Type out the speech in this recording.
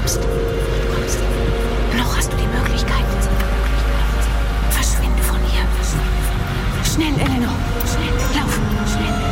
kommst. Noch hast du die Möglichkeit. Verschwinde von hier. Schnell, Eleanor. Schnell, lauf. Schnell.